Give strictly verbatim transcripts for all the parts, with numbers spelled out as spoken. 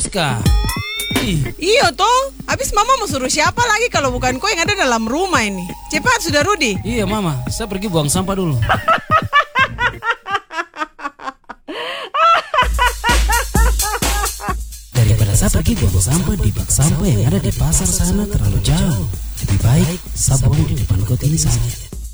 Siska. Ih. Iyo toh, habis mama mau suruh siapa lagi kalau bukan kau yang ada dalam rumah ini. Cepat sudah Rudi. Iya mama, saya pergi buang sampah dulu. Daripada saya pergi buang sampah di bak sampah yang ada di pasar sana terlalu jauh, lebih baik saya buang di depan got ini saja.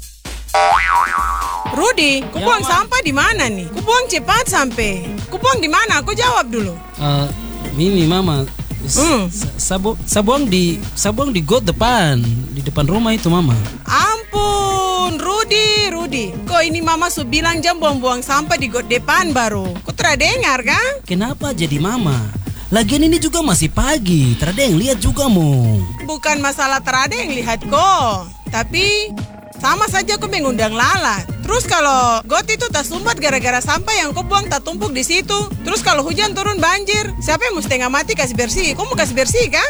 Rudi, ku Ya, buang Ma. sampah di mana nih? Ku buang cepat sampai. Ku buang di mana? Aku jawab dulu. Eh, Mimi mama, s- Hmm. sa- saya bu- saya buang di saya buang di got depan, di depan rumah itu mama. Ampun, Rudi, Rudi. Kok ini mama su bilang jam buang-buang sampah di got depan baru. Ku terdengar kan? Kenapa jadi mama? Lagian ini juga masih pagi, terada yang lihat juga mu. Bukan masalah terada yang lihat kok. Tapi sama saja kau mengundang lalat. Terus kalau got itu tak sumbat gara-gara sampah yang kau buang tak tumpuk di situ. Terus kalau hujan turun banjir, siapa yang mau setengah mati kasih bersih? Kau mau kasih bersih kan?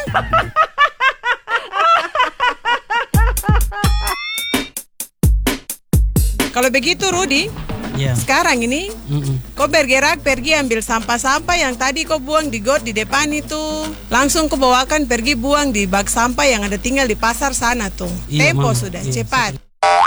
Kalau begitu Rudi, Ya. sekarang ini Mm-mm. kau bergerak pergi ambil sampah-sampah yang tadi kau buang di got di depan itu. Langsung kau bawakan pergi buang di bak sampah yang ada tinggal di pasar sana tuh. Iya, Tempo Mama. sudah, Iya, cepat.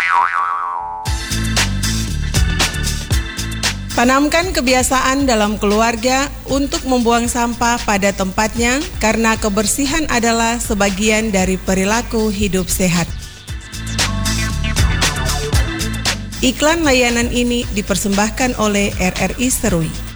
Tanamkan kebiasaan dalam keluarga untuk membuang sampah pada tempatnya karena kebersihan adalah sebagian dari perilaku hidup sehat. Iklan layanan ini dipersembahkan oleh R R I Serui.